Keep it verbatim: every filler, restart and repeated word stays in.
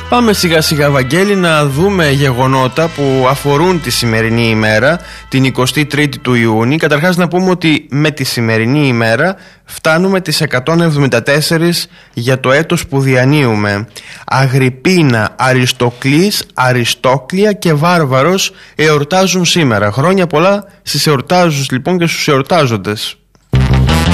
Πάμε σιγά σιγά, Βαγγέλη, να δούμε γεγονότα που αφορούν τη σημερινή ημέρα, την εικοστή τρίτη του Ιούνιου. Καταρχάς να πούμε ότι με τη σημερινή ημέρα φτάνουμε τις εκατόν εβδομήντα τέσσερα για το έτος που διανύουμε. Αγριπίνα, Αριστοκλής, Αριστόκλια και Βάρβαρος εορτάζουν σήμερα. Χρόνια πολλά στις εορτάζους λοιπόν και στους εορτάζοντες.